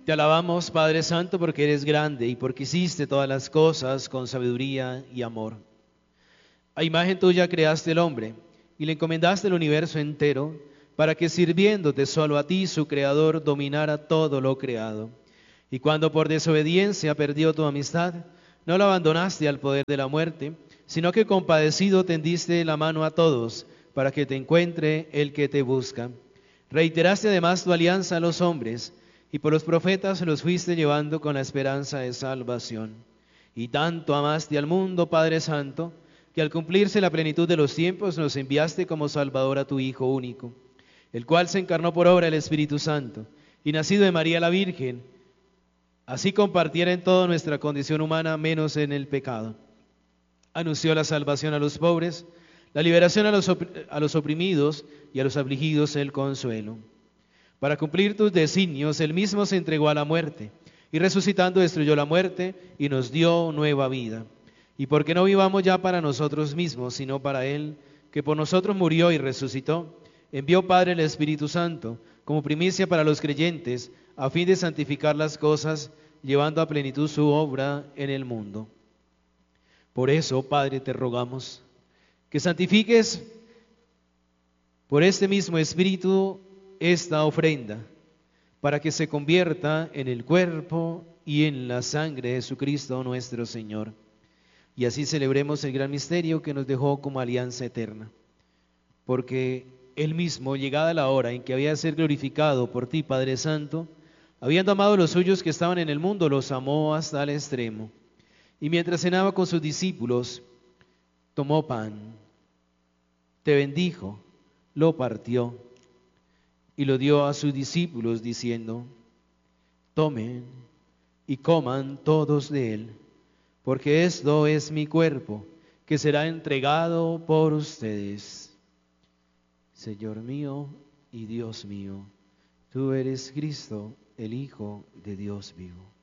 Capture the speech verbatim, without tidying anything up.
Te alabamos, Padre Santo, porque eres grande y porque hiciste todas las cosas con sabiduría y amor. A imagen tuya creaste el hombre y le encomendaste el universo entero para que sirviéndote solo a ti, su creador, dominara todo lo creado. Y cuando por desobediencia perdió tu amistad, no lo abandonaste al poder de la muerte, sino que compadecido tendiste la mano a todos para que te encuentre el que te busca. Reiteraste además tu alianza a los hombres, y por los profetas los fuiste llevando con la esperanza de salvación. Y tanto amaste al mundo, Padre Santo, que al cumplirse la plenitud de los tiempos nos enviaste como Salvador a tu Hijo único, el cual se encarnó por obra del Espíritu Santo, y nacido de María la Virgen, así compartiera en toda nuestra condición humana, menos en el pecado. Anunció la salvación a los pobres, la liberación a los, a los oprimidos y a los afligidos el consuelo. Para cumplir tus designios, Él mismo se entregó a la muerte, y resucitando destruyó la muerte y nos dio nueva vida. Y porque no vivamos ya para nosotros mismos, sino para Él, que por nosotros murió y resucitó, envió Padre el Espíritu Santo, como primicia para los creyentes, a fin de santificar las cosas, llevando a plenitud su obra en el mundo. Por eso, Padre, te rogamos que santifiques por este mismo Espíritu esta ofrenda, para que se convierta en el cuerpo y en la sangre de Jesucristo nuestro Señor. Y así celebremos el gran misterio que nos dejó como alianza eterna. Porque Él mismo, llegada la hora en que había de ser glorificado por ti, Padre Santo, habiendo amado a los suyos que estaban en el mundo, los amó hasta el extremo. Y mientras cenaba con sus discípulos, tomó pan, te bendijo, lo partió y lo dio a sus discípulos diciendo: tomen y coman todos de él, porque esto es mi cuerpo, que será entregado por ustedes. Señor mío y Dios mío, tú eres Cristo, el Hijo de Dios vivo.